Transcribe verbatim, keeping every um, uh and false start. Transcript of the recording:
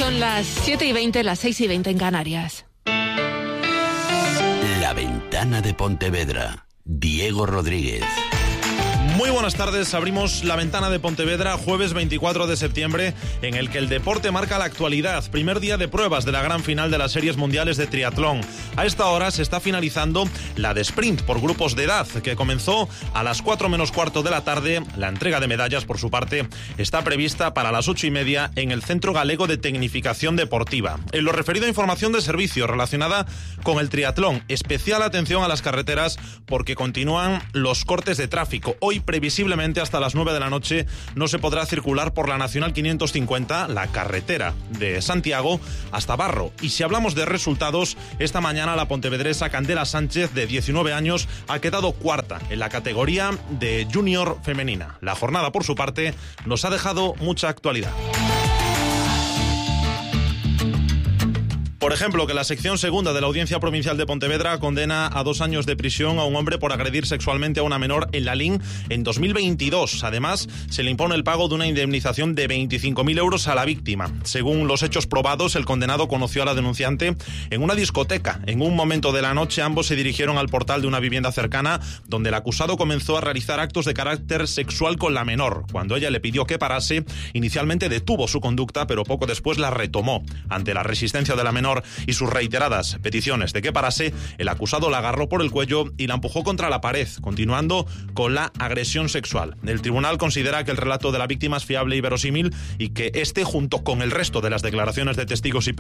Son las siete y veinte, las seis y veinte en Canarias. La Ventana de Pontevedra. Diego Rodríguez. Muy buenas tardes, abrimos La Ventana de Pontevedra, jueves veinticuatro de septiembre, en el que el deporte marca la actualidad. Primer día de pruebas de la gran final de las series mundiales de triatlón. A esta hora se está finalizando la de sprint por grupos de edad, que comenzó a las cuatro menos cuarto de la tarde. La entrega de medallas, por su parte, está prevista para las ocho y media en el Centro Galego de Tecnificación Deportiva. En lo referido a información de servicio relacionada con el triatlón, especial atención a las carreteras porque continúan los cortes de tráfico. Hoy previsiblemente hasta las nueve de la noche no se podrá circular por la Nacional quinientos cincuenta, la carretera de Santiago, hasta Barro. Y si hablamos de resultados, esta mañana la pontevedresa Candela Sánchez, de diecinueve años, ha quedado cuarta en la categoría de junior femenina. La jornada, por su parte, nos ha dejado mucha actualidad. Por ejemplo, que la sección segunda de la Audiencia Provincial de Pontevedra condena a dos años de prisión a un hombre por agredir sexualmente a una menor en Lalín en dos mil veintidós. Además, se le impone el pago de una indemnización de veinticinco mil euros a la víctima. Según los hechos probados, el condenado conoció a la denunciante en una discoteca. En un momento de la noche, ambos se dirigieron al portal de una vivienda cercana, donde el acusado comenzó a realizar actos de carácter sexual con la menor. Cuando ella le pidió que parase, inicialmente detuvo su conducta, pero poco después la retomó. Ante la resistencia de la menor y sus reiteradas peticiones de que parase, el acusado la agarró por el cuello y la empujó contra la pared, continuando con la agresión sexual. El tribunal considera que el relato de la víctima es fiable y verosímil y que este, junto con el resto de las declaraciones de testigos y